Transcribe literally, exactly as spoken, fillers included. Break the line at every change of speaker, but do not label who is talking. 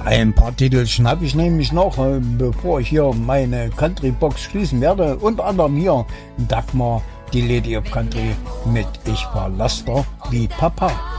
Ein paar Titel schnapp ich nämlich noch, äh, bevor ich hier meine Country-Box schließen werde. Unter anderem hier Dagmar, die Lady of Country mit Ich war Laster wie Papa.